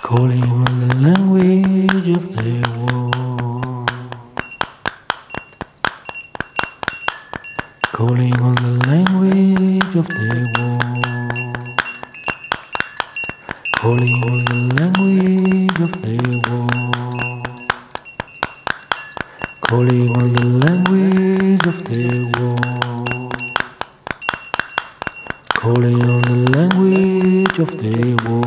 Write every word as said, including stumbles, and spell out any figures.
Calling on the language of the war. Calling on the language of the war. Calling on the language of the war. Calling on the language of the war. Calling on the language of the war.